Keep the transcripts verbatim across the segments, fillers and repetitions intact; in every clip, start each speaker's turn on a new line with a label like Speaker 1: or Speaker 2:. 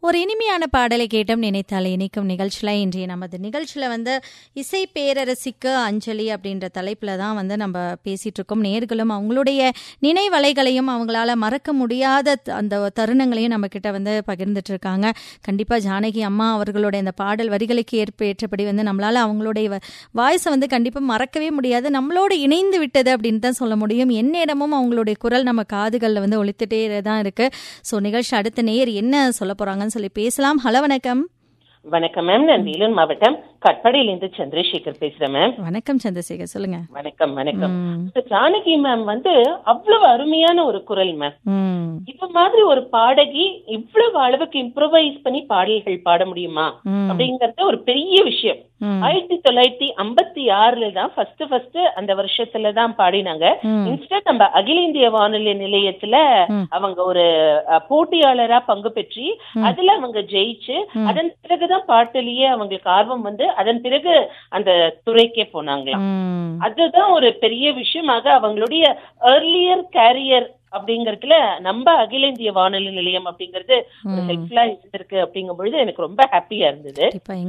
Speaker 1: ஒரு இனிமையான பாடலை கேட்டோம் நினைத்தால் இணைக்கும் நிகழ்ச்சியில் இன்றைய நமது நிகழ்ச்சியில் வந்து இசை பேரரசிக்கு அஞ்சலி அப்படின்ற தலைப்பில் தான் வந்து நம்ம பேசிகிட்டு இருக்கோம். நேர்களும் அவங்களுடைய நினைவலைகளையும் அவங்களால மறக்க முடியாத அந்த தருணங்களையும் நம்மக்கிட்ட வந்து பகிர்ந்துட்டு இருக்காங்க. கண்டிப்பாக ஜானகி அம்மா அவர்களுடைய இந்த பாடல் வரிகளுக்கு ஏற்ப ஏற்றபடி வந்து நம்மளால் அவங்களுடைய வாய்ஸை வந்து கண்டிப்பாக மறக்கவே முடியாது. நம்மளோடு இணைந்து விட்டது அப்படின்னு தான் சொல்ல முடியும். எந்நேரமும் அவங்களுடைய குரல் நம்ம காதுகளில் வந்து ஒலித்துட்டே தான் இருக்கு. ஸோ நிகழ்ச்சி அடுத்த நேர் என்ன சொல்ல போகிறாங்கன்னு சொல்லி பேசலாம். ஹலோ, வணக்கம்.
Speaker 2: வணக்கம் மேம், நான் வேலூர் மாவட்டம் கட்பாடியிலிருந்து சந்திரசேகர் பேசுறேன் மேம்.
Speaker 1: வணக்கம் சந்திரசேகர், சொல்லுங்க.
Speaker 2: வணக்கம் வணக்கம். ஜானகி மேம் வந்து அவ்வளவு அருமையான ஒரு குரல் மேம். இது மாதிரி ஒரு பாடகி இவ்வளவு அளவுக்கு இம்ப்ரோவைஸ் பண்ணி பாடல்கள் பாட முடியுமா அப்படிங்கறது ஒரு பெரிய விஷயம். ஆயிரத்தி தொள்ளாயிரத்தி ஐம்பத்தி ஆறுல தான் ஃபர்ஸ்ட் ஃபர்ஸ்ட் அந்த வருஷத்துலதான் பாடினாங்க. இன்ஸ்டன்ட் நம்ம அகில இந்திய வானொலி நிலையத்துல அவங்க ஒரு போட்டியாளரா பங்கு பெற்றி அதுல அவங்க ஜெயிச்சு அதன் பிறகுதான் பாட்டிலேயே அவங்களுக்கு ஆர்வம் வந்து அதன் பிறகு அந்த துறைக்கே போனாங்களாம். அதுதான் ஒரு பெரிய விஷயமாக அவங்களுடைய ஏர்லியர் கேரியர் அப்படிங்கறதுல நம்ம அகில இந்திய வானொலி நிலையம் அப்படிங்கறது ஒரு ஹெல்ப்ஃபுல்லா இருந்திருக்கு. அப்படிங்கும் பொழுது எனக்கு ரொம்ப ஹாப்பியா இருந்தது.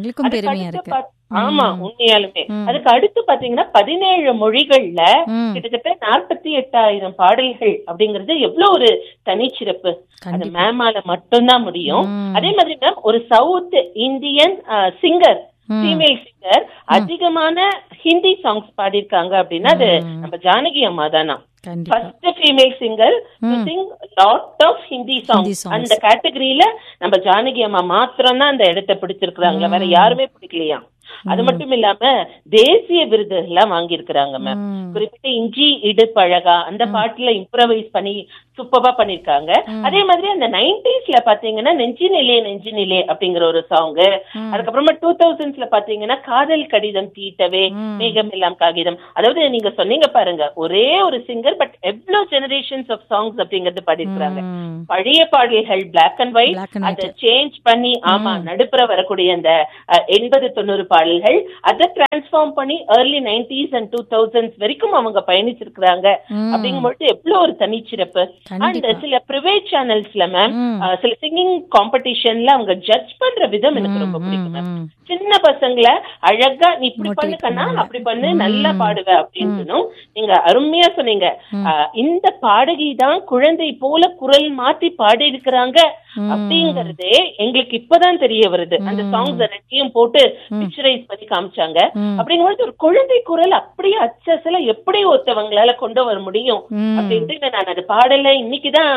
Speaker 2: ஆமா, உண்மையாலுமே. அதுக்கு அடுத்து பாத்தீங்கன்னா பதினேழு மொழிகள்ல கிட்டத்தட்ட நாற்பத்தி எட்டாயிரம் பாடல்கள் அப்படிங்கறது எவ்வளவு ஒரு தனிச்சிறப்பு. அது மேமால மட்டும்தான் முடியும். அதே மாதிரி மேம் ஒரு south Indian singer, female singer அதிகமான ஹிந்தி சாங்ஸ் பாடிருக்காங்க அப்படின்னா அது நம்ம ஜானகி அம்மா தானா. First female singer to Singh lot of Hindi songs. அந்த கேட்டகரியில நம்ம ஜானகி அம்மா மாத்திரம் தான் அந்த இடத்தை பிடிச்சிருக்காங்க, வேற யாருமே பிடிக்கலையா. அது மட்டும் இல்லாம தேசிய விருது எல்லாம் வாங்கி இருக்கிறாங்க மேம். குறிப்பிட்ட இஞ்சி இடுப்பழகா அந்த பாட்டுல இம்ப்ரவைஸ் பண்ணி சூப்பரா பண்ணிருக்காங்க. அதே மாதிரி அந்த நைன்டிஸ்ல பாத்தீங்கன்னா நெஞ்சி நிலே நெஞ்சி நிலே அப்படிங்கிற ஒரு சாங், அதுக்கப்புறமா டூ தௌசண்ட்ஸ்ல பாத்தீங்கன்னா காதல் கடிதம் தீட்டவே மேகம் எல்லாம் காகிதம். அதாவது நீங்க சொன்னீங்க பாருங்க, ஒரே ஒரு சிங்கர் பட் எவ்வளவு ஜெனரேஷன்ஸ் ஆஃப் சாங்ஸ் அப்படிங்கறது பாடிருக்காங்க. பழைய பாடல்கள் பிளாக் அண்ட் ஒயிட் அதை சேஞ்ச் பண்ணி ஆமா நடுப்புற வரக்கூடிய அந்த எண்பது தொண்ணூறு பாடல்கள் அதை டிரான்ஸ்ஃபார்ம் பண்ணி early nineties and two thousands வரைக்கும் அவங்க பயணிச்சிருக்கிறாங்க. அப்படிங்கும்போது எவ்வளவு ஒரு தனிச்சிறப்பு. அண்ட் சில பிரைவேட் சேனல்ஸ்ல மேம் சில சிங்கிங் காம்படிஷன்ல அவங்க ஜட்ஜ் பண்ற விதம் எனக்கு ரொம்ப பிடிக்கும் மேம். சின்ன பசங்களை அழகா நீ இப்படி பண்ணு கண்ணா அப்படி பண்ணு நல்லா பாடுவ அப்படின்னு நீங்க அருமையா சொன்னீங்க. இந்த பாடகி தான் குழந்தை போல குரல் மாத்தி பாடி இருக்கிறாங்க அப்படிங்கறதே எங்களுக்கு இப்பதான் தெரிய வருது. அந்த சாங்ஸ் ரெண்டையும் போட்டு பிக்சரைஸ் பண்ணி காமிச்சாங்க. அப்படிங்கும்போது ஒரு குழந்தை குரல் அப்படியே அச்சசல எப்படி ஒருத்தவங்களால கொண்டு வர முடியும் அப்படின்ட்டு நான் அது பாடல இன்னைக்குதான்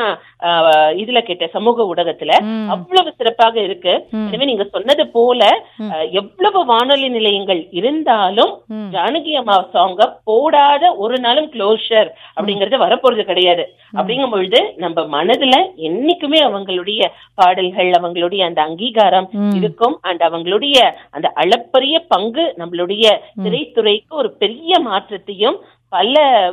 Speaker 2: இதுல கேட்டேன், சமூக ஊடகத்துல. அவ்வளவு சிறப்பாக இருக்கு. எனவே நீங்க சொன்னது போல எவ்வளவு வானொலி நிலையங்கள் இருந்தாலும் ஜானகி அம்மா சாங்க போடாத ஒரு நாளும் க்ளோஷர் அப்படிங்கறது வரப்போறது கிடையாது. அப்படிங்கும் பொழுது நம்ம மனதுல என்னைக்குமே அவங்களுடைய பாடல்கள் அவங்களுடைய அந்த அங்கீகாரம் இருக்கும். அண்ட் அவங்களுடைய அந்த அளப்பரிய பங்கு நம்மளுடைய திரைத்துறைக்கு ஒரு பெரிய மாற்றத்தையும் பல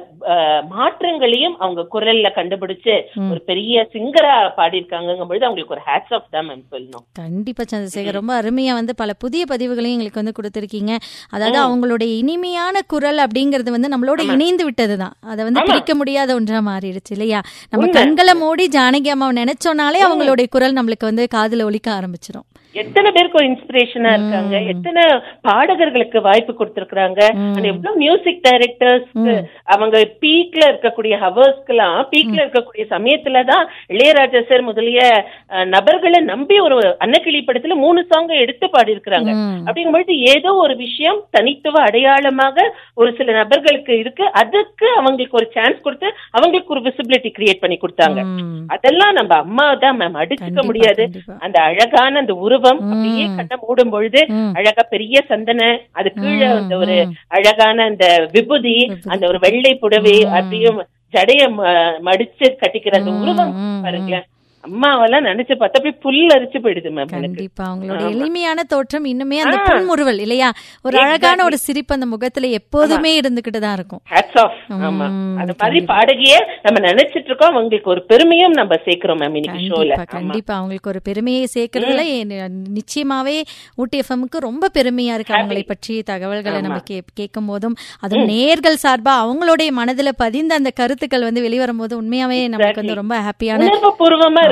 Speaker 2: மாற்றங்களையும் அவங்க குரல்ல கண்டுபிடிச்சு ஒரு பெரிய சிங்கரா பாடியிருக்காங்க பொழுது அவங்களுக்கு ஒரு ஹேட்ஸ் ஆஃப் தான் மேம் சொல்லணும்.
Speaker 1: கண்டிப்பா சந்திரசேகர், ரொம்ப அருமையா வந்து பல புதிய பதிவுகளையும் எங்களுக்கு வந்து கொடுத்திருக்கீங்க. அதாவது அவங்களுடைய இனிமையான குரல் அப்படிங்கறது வந்து நம்மளோட இணைந்து விட்டதுதான், அதை வந்து பிரிக்க முடியாத ஒன்றா மாறிடுச்சு இல்லையா. நம்ம கண்களை மூடி ஜானகி அம்மாவை நினைச்சோனாலே அவங்களுடைய குரல் நம்மளுக்கு வந்து காதுல ஒலிக்க ஆரம்பிச்சிடும்.
Speaker 2: எத்தனை பேருக்கு ஒரு இன்ஸ்பிரேஷனா இருக்காங்க, எத்தனை பாடகர்களுக்கு வாய்ப்பு கொடுத்திருக்காங்க. எவ்வளவு மியூசிக் டைரக்டர்ஸ் அவங்க பீக்ல இருக்கக்கூடிய ஹவர்ஸ்க்கெல்லாம் பீக்ல இருக்கக்கூடிய சமயத்துலதான் இளையராஜா சார் முதலிய நபர்களை நம்பி ஒரு அன்னக்கிளி படத்துல மூணு சாங்க எடுத்து பாடி இருக்கிறாங்க. அப்படிங்கும்போது ஏதோ ஒரு விஷயம் தனித்துவ அடையாளமாக ஒரு சில நபர்களுக்கு இருக்கு. அதுக்கு அவங்களுக்கு ஒரு சான்ஸ் கொடுத்து அவங்களுக்கு ஒரு விசிபிலிட்டி கிரியேட் பண்ணி கொடுத்தாங்க. அதெல்லாம் நம்ம அம்மா தான் மேம் அடிச்சுக்க முடியாது. அந்த அழகான அந்த உருவம் அப்படியே கண்ண மூடும் பொழுது அழகா பெரிய சந்தன, அது கீழே அந்த ஒரு அழகான அந்த விபூதி, அந்த ஒரு வெள்ளை புடவை அப்படியும் ஜடைய மடிச்சு கட்டிக்கிற அந்த உருவம் பாருங்க. அம்மாவெல்லாம் நினைச்சு பார்த்தா அப்படியே புல் அரிச்சு போயிடுது மேம்.
Speaker 1: கண்டிப்பா அவங்களோட எளிமையான தோற்றம் இன்னுமே அந்த புன்முறுவல் இல்லையா, ஒரு அழகான ஒரு சிரிப்பு அந்த முகத்துல எப்போதுமே இருந்துகிட்டு தான் இருக்கும்.
Speaker 2: அந்த மாதிரி பாடகிய நம்ம நினைச்சிட்டு இருக்கோம். அவங்களுக்கு ஒரு பெருமையும் நம்ம சேர்க்கிறோம் மேம் இன்னைக்கு ஷோல.
Speaker 1: கண்டிப்பா அவங்களுக்கு ஒரு பெருமையை சேர்க்கறதுல நிச்சயமாவே ஊட்டி எஃப்எம்க்கு ரொம்ப பெருமையா இருக்கு. அவங்களை பற்றி தகவல்களை நம்ம கேட்கும் போதும் அதுவும் நேர்கள் சார்பா அவங்களுடைய மனதுல பதிந்த அந்த கருத்துக்கள் வந்து வெளிவரும் போது உண்மையாவே நமக்கு வந்து ரொம்ப ஹாப்பியான
Speaker 2: பூர்வமா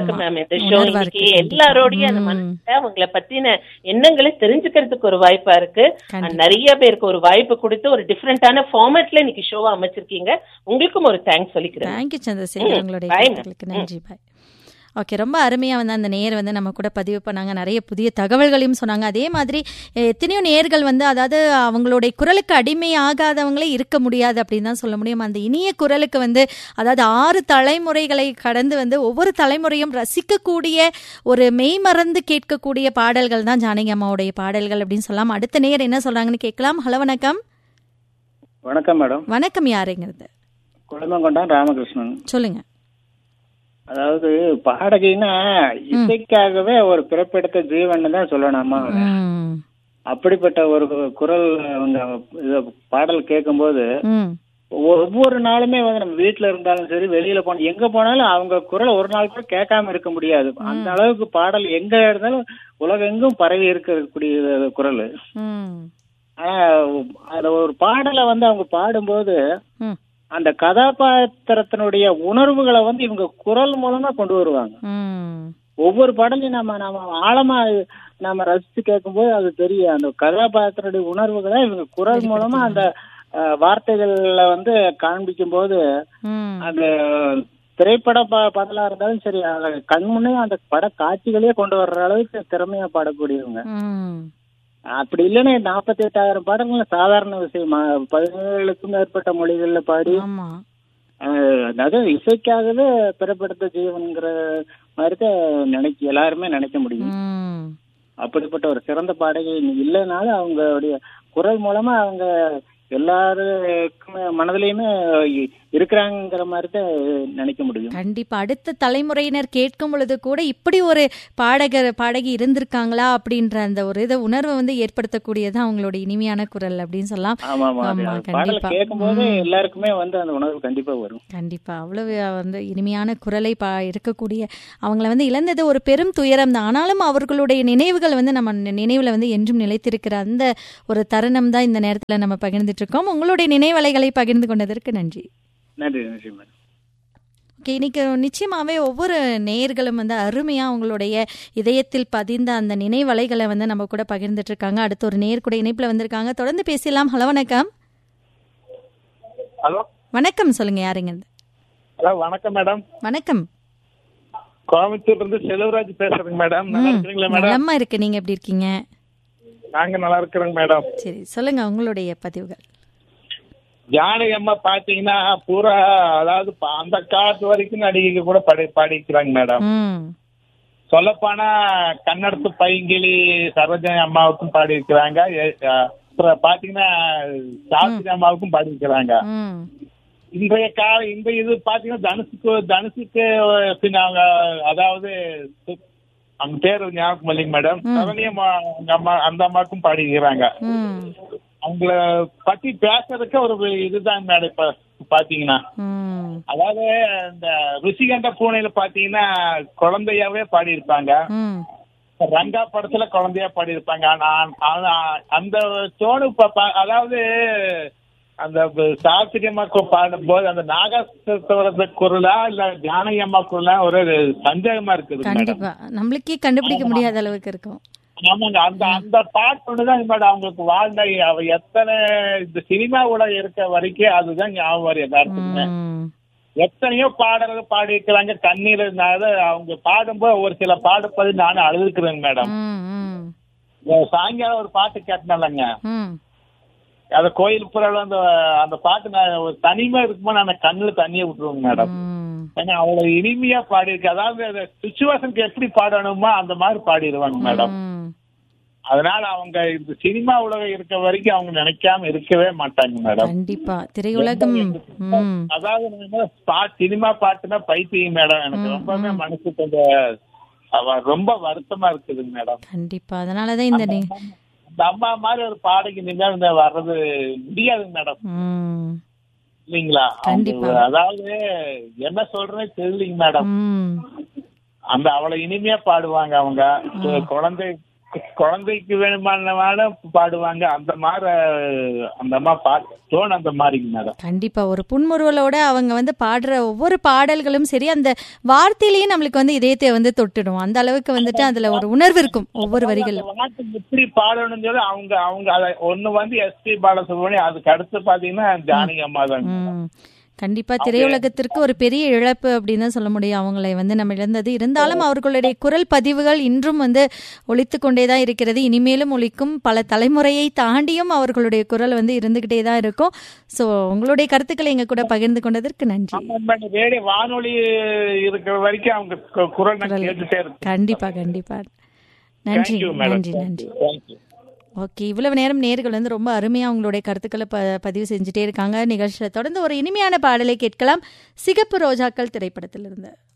Speaker 2: இருக்கு மேம் இந்த ஷோ. இன்னைக்கு எல்லாரோடைய அந்த மனசுல அவங்களை பத்தின எண்ணங்களை தெரிஞ்சுக்கிறதுக்கு ஒரு வாய்ப்பா இருக்கு. நிறைய பேருக்கு ஒரு வாய்ப்பு கொடுத்து ஒரு டிஃபரெண்டான ஃபார்மேட்ல இன்னைக்கு ஷோவா அமைச்சிருக்கீங்க. உங்களுக்கும் ஒரு தேங்க்ஸ் சொல்லிக்கிறேன்.
Speaker 1: தேங்க்யூ சந்திரசேகர், உங்களுடைய நன்றி. பாய். ஓகே, ரொம்ப அருமையாக வந்து அந்த நேர் வந்து நம்ம கூட பதிவு பண்ணாங்க. நிறைய புதிய தகவல்களையும் சொன்னாங்க. அதே மாதிரி எத்தனையோ நேர்கள் வந்து அதாவது அவங்களுடைய குரலுக்கு அடிமையாகாதவங்களே இருக்க முடியாது அப்படின்னு தான் சொல்ல முடியும். அந்த இனிய குரலுக்கு வந்து அதாவது ஆறு தலைமுறைகளை கடந்து வந்து ஒவ்வொரு தலைமுறையும் ரசிக்கக்கூடிய ஒரு மெய்மறந்து கேட்கக்கூடிய பாடல்கள் தான் ஜானகி அம்மாவுடைய பாடல்கள் அப்படின்னு சொல்லலாம். அடுத்த நேர் என்ன சொல்றாங்கன்னு கேட்கலாம். ஹலோ, வணக்கம்.
Speaker 3: வணக்கம் மேடம்.
Speaker 1: வணக்கம், யாருங்கிறது?
Speaker 3: குளமங்கொண்டான் ராமகிருஷ்ணன்.
Speaker 1: சொல்லுங்க.
Speaker 3: அதாவது பாடகின்னா இசைக்காகவே ஒரு பிறப்பெடுத்த ஜீவன் தான் சொல்லணுமா. அப்படிப்பட்ட ஒரு குரல் பாடல் கேட்கும்போது ஒவ்வொரு நாளுமே வந்து நம்ம வீட்டுல இருந்தாலும் சரி, வெளியில போன எங்க போனாலும் அவங்க குரல் ஒரு நாள் கூட கேட்காம இருக்க முடியாது. அந்த அளவுக்கு பாடல் எங்க இருந்தாலும் உலகெங்கும் பரவி இருக்கக்கூடிய குரல். ஆனா அத ஒரு பாடலை வந்து அவங்க பாடும்போது அந்த கதாபாத்திரத்தினுடைய உணர்வுகளை வந்து இவங்க குரல் மூலமா கொண்டு வருவாங்க. ஒவ்வொரு பாடலையும் நம்ம நம்ம ஆழமா நம்ம ரசிச்சு கேட்கும்போது அது தெரியும். அந்த கதாபாத்திரனுடைய உணர்வுகளை இவங்க குரல் மூலமா அந்த வார்த்தைகள்ல வந்து காண்பிக்கும் போது அந்த திரைப்பட பாடலா இருந்தாலும் சரி, கண்முன்னே அந்த பட காட்சிகளையே கொண்டு வர்ற அளவுக்கு திறமையா பாடக்கூடியவங்க. அப்படி இல்லைன்னா நாற்பத்தி எட்டாயிரம் பாடல்கள் சாதாரண விஷயமா பதினேழுக்கும் மேற்பட்ட மொழிகள்ல பாடி அதாவது இசைக்காகவே பிறப்படுத்த ஜீவன்கிற மாதிரிதான் நினைக்க எல்லாருமே நினைக்க முடியும். அப்படிப்பட்ட ஒரு சிறந்த பாடகி இல்லைனாலும் அவங்களுடைய குரல் மூலமா அவங்க எல்லாருக்குமே மனதிலையுமே இருக்கிறாங்கிற மாதிரி தான் நினைக்க முடியும்.
Speaker 1: கண்டிப்பா அடுத்த தலைமுறையினர் கேட்கும் பொழுது கூட இப்படி ஒரு பாடகர் பாடகி இருந்திருக்காங்களா அப்படின்ற அந்த ஒரு இதை உணர்வை வந்து ஏற்படுத்தக்கூடியது அவங்களோட இனிமையான குரல் அப்படின்னு சொல்லலாம்.
Speaker 3: கேட்கும்போது எல்லாருக்குமே வந்து அந்த உணர்வு கண்டிப்பா வரும்.
Speaker 1: கண்டிப்பா அவ்வளவு வந்து இனிமையான குரலை பா இருக்கக்கூடிய அவங்கள வந்து இழந்தது ஒரு பெரும் துயரம் தான். ஆனாலும் அவர்களுடைய நினைவுகள் வந்து நம்ம நினைவுல வந்து என்றும் நிலைத்திருக்கிற அந்த ஒரு தருணம் தான் இந்த நேரத்துல நம்ம பகிர்ந்துட்டு இருக்கோம். உங்களுடைய நினைவலைகளை பகிர்ந்து கொண்டதற்கு நன்றி.
Speaker 3: நன்றி நன்றி மேடம்.
Speaker 1: ஓகே, இன்னைக்கு நிச்சயமாவே ஒவ்வொரு நேயர்களும் வந்து அருமையா அவங்களுடைய இதயத்தில் பதிந்த அந்த நினைவலைகளை வந்து நம்ம கூட பகிர்ந்துட்டு இருக்காங்க. அடுத்த ஒரு நேயர் கூட இணைப்புல வந்திருக்காங்க, தொடர்ந்து பேசலாம். ஹலோ, வணக்கம்.
Speaker 4: ஹலோ,
Speaker 1: வணக்கம். சொல்லுங்க, யாருங்க?
Speaker 4: ஹலோ, வணக்கம் மேடம்.
Speaker 1: வணக்கம்.
Speaker 4: கோயம்புத்தூர்ல இருந்து செல்வராஜ் பேசுறேங்க மேடம். நல்லா இருக்கீங்களா மேடம்?
Speaker 1: நலமா இருக்கு, நீங்க எப்படி இருக்கீங்க?
Speaker 4: நாங்க நல்லா இருக்கிறோங்க மேடம்.
Speaker 1: சரி, சொல்லுங்க உங்களுடைய பதிவுகள்.
Speaker 4: ஜானகி அம்மா பாத்தீங்கன்னா பூரா அதாவது அந்த காலத்து வரைக்கும் நடிகைக்கு கூட பாடி பாடிக்கிறாங்க மேடம். சொல்லப்போனா கன்னடத்து பைங்கிலி சரோஜினி அம்மாவுக்கும் பாடி இருக்கிறாங்க. பாத்தீங்கன்னா சாஸ்திரி அம்மாவுக்கும் பாடி இருக்கிறாங்க. இன்றைய கால இந்த இது பாத்தீங்கன்னா தனுஷுக்கு தனுஷுக்கு பின்ன அவங்க அதாவது அவங்க பேரு ஞாபகம் இல்லைங்க மேடம். சரணிய அம்மா அந்த அம்மாவுக்கும் பாடிக்கிறாங்க. அவங்கள பத்தி பேசுறதுக்கு ஒரு இதுதான் மேடம். இப்ப பாத்தீங்கன்னா அதாவது இந்த ருசிகண்ட பூனையில பாத்தீங்கன்னா குழந்தையாவே பாடி இருப்பாங்க. ரங்கா படத்துல குழந்தையா பாடி இருப்பாங்க. அந்த தோணு அதாவது அந்த சாஸ்திரி அம்மா பாடும் போது அந்த நாகேஸ்வரத்தோட குரலா இல்ல ஜானகி அம்மா குரலா ஒரு சந்தேகமா இருக்குது.
Speaker 1: கண்டிப்பா நம்மளுக்கே கண்டுபிடிக்க முடியாத அளவுக்கு இருக்கும்.
Speaker 4: ஆமாங்க, அந்த அந்த பாட்டு ஒண்ணுதான் மேடம் அவங்களுக்கு வாழ்ந்த அவ எத்தனை இந்த சினிமாவோட இருக்க வரைக்கும் அதுதான் ஞாபகம் வரும் எல்லாருக்குமே. எத்தனையோ பாடல்கள் பாடி இருக்கிறாங்க. கண்ணீர் அவங்க பாடும்போது ஒரு சில பாடுப்பது நானும் அழுதுக்கிறேங்க மேடம். சாயங்காலம் ஒரு பாட்டு கேட்டனாலங்க அந்த கோயில் புறால அந்த அந்த பாட்டு நான் ஒரு தனிமை இருக்கும்போது நான் கண்ணுல தண்ணியை விட்டுருவேங்க மேடம். ஏன்னா அவ்வளவு இனிமையா பாடிருக்கு. அதாவது சுச்சுவேஷனுக்கு எப்படி பாடணுமோ அந்த மாதிரி பாடிடுவாங்க மேடம். அதனால அவங்க இந்த சினிமா உலகம் இருக்க வரைக்கும் அவங்க நினைக்காம இருக்கவே மாட்டாங்க மேடம்.
Speaker 1: கண்டிப்பா திரையுலகம்
Speaker 4: அதாவது சினிமா பாட்டுனா பைத்தியம் மேடம். எனக்கு ரொம்பவே மனசு கொஞ்சம் ரொம்ப வருத்தமா இருக்குதுங்க மேடம்.
Speaker 1: கண்டிப்பா அதனாலதான் இந்த
Speaker 4: இந்த அம்மா மாதிரி ஒரு பாடகி நீங்க வர்றது முடியாதுங்க மேடம். இல்லீங்களா? அதாவது என்ன சொல்றேன்னு தெரியலீங்க மேடம். அந்த அவ்வளவு இனிமையா பாடுவாங்க அவங்க. குழந்தை குழந்தைக்கு வேணுமான பாடுவாங்க. அந்த மாதிரி அந்த அம்மா பாட்டு தோணு அந்த மாதிரிங்க மேடம்.
Speaker 1: கண்டிப்பா ஒரு புன்முறுவலோட அவங்க வந்து பாடுற ஒவ்வொரு பாடல்களும் சரி, அந்த வார்த்தையிலயும் நம்மளுக்கு வந்து இதயத்தை வந்து தொட்டுடும். அந்த அளவுக்கு வந்துட்டு அதுல ஒரு உணர்வு இருக்கும் ஒவ்வொரு வரிகளும்.
Speaker 4: எப்படி பாடணும்னு சொல்லி அவங்க அவங்க ஒண்ணு வந்து எஸ்பி பாலசுப்ரமணியம், அதுக்கு அடுத்து பாத்தீங்கன்னா ஜானகி அம்மா தான்.
Speaker 1: கண்டிப்பா திரையுலகத்திற்கு ஒரு பெரிய இழப்பு அப்படின்னு தான் சொல்ல முடியும். அவங்களை வந்து நம்ம இழந்தது. இருந்தாலும் அவர்களுடைய குரல் பதிவுகள் இன்றும் வந்து ஒலித்து கொண்டே தான் இருக்கிறது. இனிமேலும் ஒலிக்கும். பல தலைமுறையை தாண்டியும் அவர்களுடைய குரல் வந்து இருந்துகிட்டே தான் இருக்கும். ஸோ உங்களுடைய கருத்துக்களை எங்க கூட பகிர்ந்து கொண்டதற்கு நன்றி.
Speaker 4: வானொலி இருக்கிற வரைக்கும் அவங்க குரல் கேட்டுட்டே இருக்கு.
Speaker 1: கண்டிப்பா கண்டிப்பா. நன்றி நன்றி நன்றி. ஓகே, இவ்வளவு நேரம் நேர்கள் வந்து ரொம்ப அருமையாக அவங்களுடைய கருத்துக்களை ப பதிவு செஞ்சுட்டே இருக்காங்க. நிகழ்ச்சியில் தொடர்ந்து ஒரு இனிமையான பாடலை கேட்கலாம். சிகப்பு ரோஜாக்கள் திரைப்படத்திலிருந்து.